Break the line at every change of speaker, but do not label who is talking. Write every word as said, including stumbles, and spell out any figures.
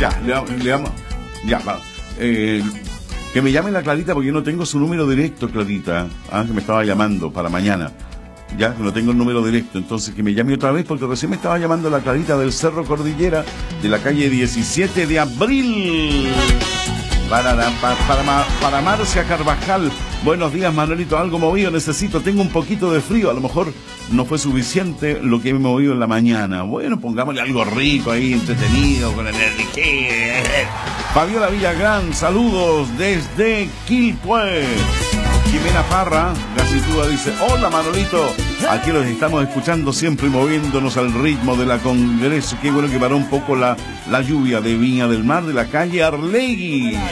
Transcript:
Ya, le, le damos. Ya, va. Eh, que me llame la Clarita porque yo no tengo su número directo, Clarita. Ah, que me estaba llamando para mañana. Ya, que no tengo el número directo. Entonces, que me llame otra vez porque recién me estaba llamando la Clarita del Cerro Cordillera de la calle diecisiete de abril. Para, para, para, para Marcia Carvajal. Buenos días, Manuelito. Algo movido necesito. Tengo un poquito de frío. A lo mejor no fue suficiente lo que he movido en la mañana. Bueno, pongámosle algo rico ahí, entretenido, con energía. Fabiola Villagrán, saludos desde Quilpué. Jimena Parra, Gacitúa, dice: hola, Manolito. Aquí los estamos escuchando siempre y moviéndonos al ritmo de la Congreso. Qué bueno que paró un poco la, la lluvia de Viña del Mar, de la calle Arlegui.